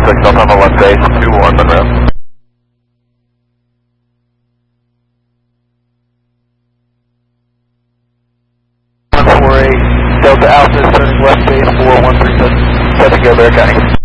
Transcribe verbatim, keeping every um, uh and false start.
six, Delta on left base, two one Monroe. one four eight, Delta Alpha is turning left base, four one three seven, touching Gilbert County.